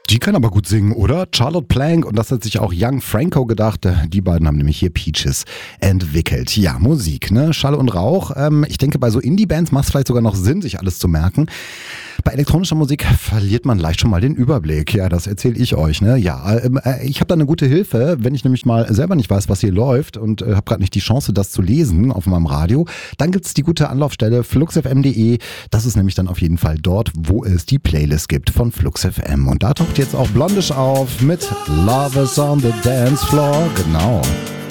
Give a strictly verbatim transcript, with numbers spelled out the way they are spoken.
Die kann aber gut singen, oder? Charlotte Plank, und das hat sich auch Young Franco gedacht. Die beiden haben nämlich hier Peaches entwickelt. Ja, Musik, ne? Schall und Rauch. Ähm, ich denke, bei so Indie-Bands macht es vielleicht sogar noch Sinn, sich alles zu merken. Bei elektronischer Musik verliert man leicht schon mal den Überblick. Ja, das erzähle ich euch, ne? Ja, äh, ich habe da eine gute Hilfe, wenn ich nämlich mal selber nicht weiß, was hier läuft und äh, habe gerade nicht die Chance, das zu lesen auf meinem Radio. Dann gibt's die gute Anlaufstelle flux f m punkt de. Das ist nämlich dann auf jeden Fall dort, wo es die Playlist gibt von Flux F M. Und da taucht jetzt auch Blondish auf mit Love is on the Dance Floor. Genau.